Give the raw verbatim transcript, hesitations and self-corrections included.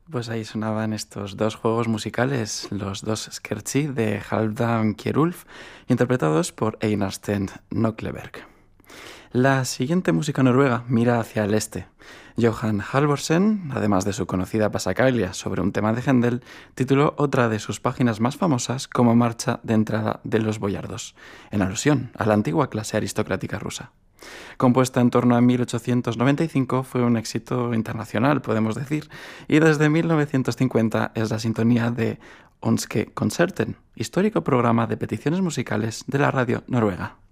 Pues ahí sonaban estos dos juegos musicales, los dos Scherzi de Halvdan Kjerulf, interpretados por Einar Sten Nøkleberg. La siguiente música noruega mira hacia el este. Johan Halvorsen, además de su conocida pasacaglia sobre un tema de Händel, tituló otra de sus páginas más famosas como Marcha de entrada de los boyardos, en alusión a la antigua clase aristocrática rusa. Compuesta en torno a mil ochocientos noventa y cinco, fue un éxito internacional, podemos decir, y desde mil novecientos cincuenta es la sintonía de Ønske Konserten, histórico programa de peticiones musicales de la radio noruega.